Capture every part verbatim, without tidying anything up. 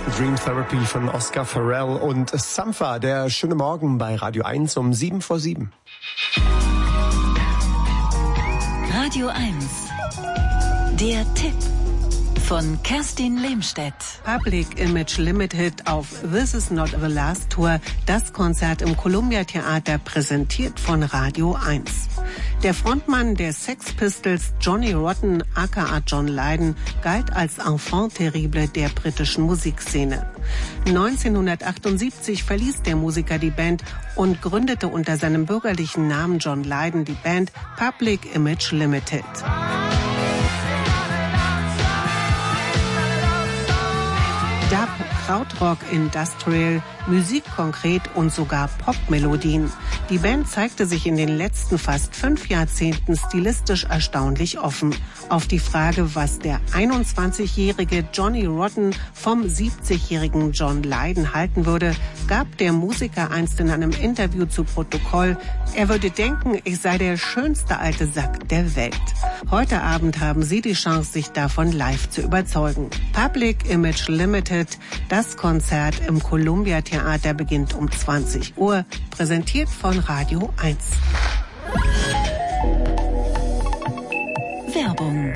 Dream Therapy von Oscar Farrell und Sampha, der schöne Morgen bei Radio eins um sieben vor sieben. Radio eins, der Tipp von Kerstin Lehmstedt. Public Image Limited auf This Is Not the Last Tour, das Konzert im Columbia Theater, präsentiert von Radio eins. Der Frontmann der Sex Pistols, Johnny Rotten, aka John Lydon, galt als Enfant terrible der britischen Musikszene. neunzehnhundertachtundsiebzig verließ der Musiker die Band und gründete unter seinem bürgerlichen Namen John Lydon die Band Public Image Limited. Dub, Krautrock, Industrial, Musik konkret und sogar Popmelodien. Die Band zeigte sich in den letzten fast fünf Jahrzehnten stilistisch erstaunlich offen. Auf die Frage, was der einundzwanzigjährige Johnny Rotten vom siebzigjährigen John Lydon halten würde, gab der Musiker einst in einem Interview zu Protokoll, er würde denken, ich sei der schönste alte Sack der Welt. Heute Abend haben Sie die Chance, sich davon live zu überzeugen. Public Image Limited, das Konzert im Columbia Theater, beginnt um zwanzig Uhr, präsentiert von Radio eins. Werbung.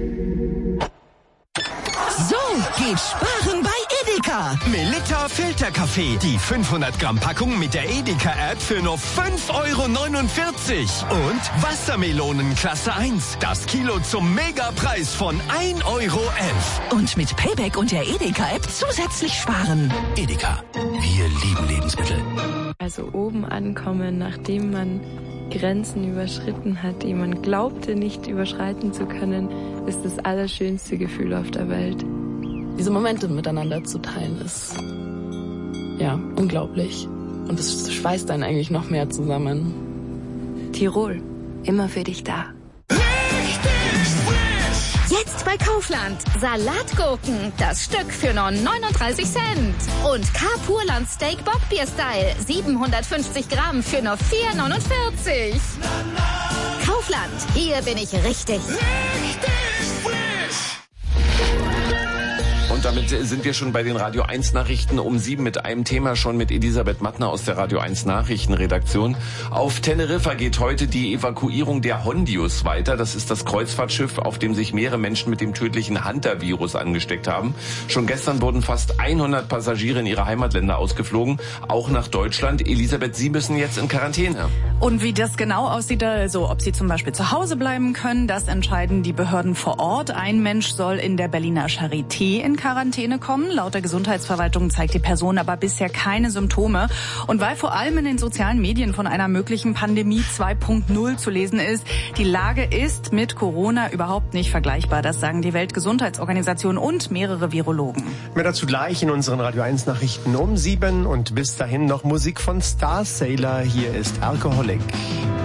So geht Sparen bei Edeka. Melitta Filterkaffee. Die fünfhundert Gramm Packung mit der Edeka-App für nur fünf Euro neunundvierzig. Und Wassermelonen Klasse eins. Das Kilo zum Megapreis von ein Euro elf. Und mit Payback und der Edeka-App zusätzlich sparen. Edeka. Wir lieben Lebensmittel. Also oben ankommen, nachdem man Grenzen überschritten hat, die man glaubte nicht überschreiten zu können, ist das allerschönste Gefühl auf der Welt. Diese Momente miteinander zu teilen, ist ja unglaublich. Und es schweißt einen eigentlich noch mehr zusammen. Tirol, immer für dich da. Jetzt bei Kaufland. Salatgurken, das Stück für nur neununddreißig Cent. Und K-Purland Steak Bockbier Style, siebenhundertfünfzig Gramm für nur vier neunundvierzig. Kaufland, hier bin ich richtig. Und damit sind wir schon bei den Radio eins Nachrichten um sieben mit einem Thema schon mit Elisabeth Mattner aus der Radio eins Nachrichtenredaktion. Auf Teneriffa geht heute die Evakuierung der Hondius weiter. Das ist das Kreuzfahrtschiff, auf dem sich mehrere Menschen mit dem tödlichen Hunter-Virus angesteckt haben. Schon gestern wurden fast hundert Passagiere in ihre Heimatländer ausgeflogen, auch nach Deutschland. Elisabeth, Sie müssen jetzt in Quarantäne. Und wie das genau aussieht, also ob Sie zum Beispiel zu Hause bleiben können, das entscheiden die Behörden vor Ort. Ein Mensch soll in der Berliner Charité in Quarantäne kommen. Laut der Gesundheitsverwaltung zeigt die Person aber bisher keine Symptome. Und weil vor allem in den sozialen Medien von einer möglichen Pandemie zwei Punkt null zu lesen ist, die Lage ist mit Corona überhaupt nicht vergleichbar. Das sagen die Weltgesundheitsorganisation und mehrere Virologen. Mehr dazu gleich in unseren Radio eins Nachrichten um sieben und bis dahin noch Musik von Star Sailor. Hier ist Alcoholic.